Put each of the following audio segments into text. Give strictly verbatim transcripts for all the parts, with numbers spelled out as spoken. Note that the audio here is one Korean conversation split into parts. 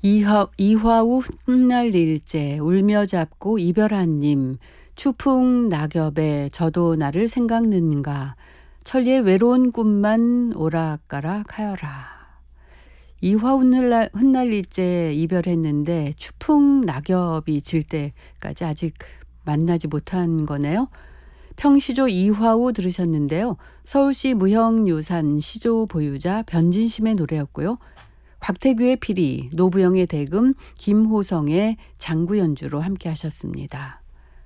이하, 이화우 훗날일제 울며 잡고 이별한님 추풍 낙엽에 저도 나를 생각는가 천리의 외로운 꿈만 오락가락 하여라. 이화 훗날, 훗날일제 이별했는데 추풍 낙엽이 질 때까지 아직 만나지 못한 거네요. 평시조 이화우 들으셨는데요. 서울시 무형유산 시조 보유자 변진심의 노래였고요. 곽태규의 피리, 노부영의 대금, 김호성의 장구 연주로 함께 하셨습니다.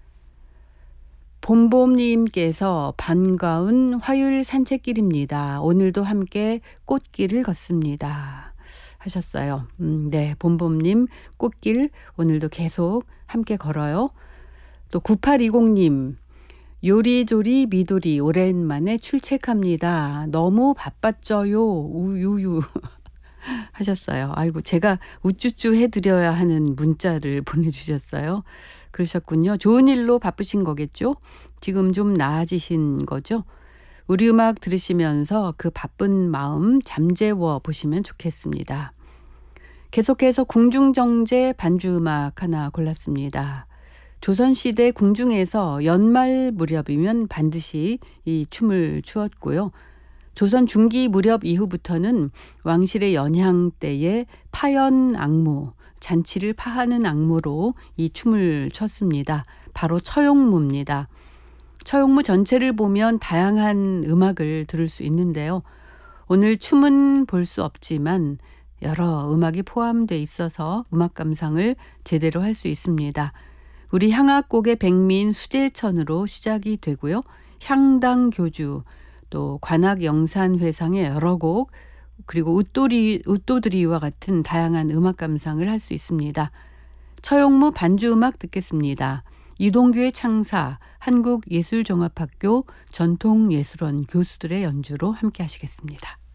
봄봄님께서 반가운 화요일 산책길입니다. 오늘도 함께 꽃길을 걷습니다. 하셨어요. 음, 네, 봄봄님 꽃길 오늘도 계속 함께 걸어요. 또 구팔이공님 요리조리 미도리 오랜만에 출첵합니다. 너무 바빴죠요. 우유유 하셨어요. 아이고 제가 우쭈쭈 해드려야 하는 문자를 보내주셨어요. 그러셨군요. 좋은 일로 바쁘신 거겠죠? 지금 좀 나아지신 거죠? 우리 음악 들으시면서 그 바쁜 마음 잠재워 보시면 좋겠습니다. 계속해서 궁중정제 반주음악 하나 골랐습니다. 조선시대 궁중에서 연말 무렵이면 반드시 이 춤을 추었고요. 조선 중기 무렵 이후부터는 왕실의 연향 때에 파연 악무, 잔치를 파하는 악무로 이 춤을 췄습니다. 바로 처용무입니다. 처용무 전체를 보면 다양한 음악을 들을 수 있는데요. 오늘 춤은 볼 수 없지만 여러 음악이 포함되어 있어서 음악 감상을 제대로 할 수 있습니다. 우리 향악곡의 백민 수제천으로 시작이 되고요. 향당교주, 또 관악영산회상의 여러 곡, 그리고 웃도리, 웃도드리와 같은 다양한 음악 감상을 할 수 있습니다. 처용무 반주음악 듣겠습니다. 이동규의 창사, 한국예술종합학교 전통예술원 교수들의 연주로 함께 하시겠습니다.